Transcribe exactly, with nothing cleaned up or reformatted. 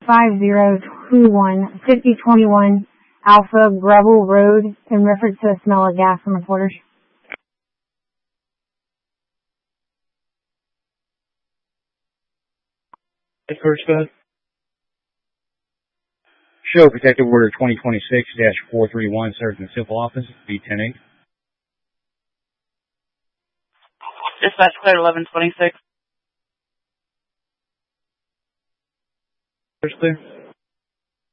five zero two one fifty twenty-one Alpha Gravel Road in reference to a smell of gas from reporters. First, go ahead. Show Protective Order twenty twenty-six dash four three one, served in the Simple Office, B ten eight. Dispatch cleared eleven twenty-six. First clear.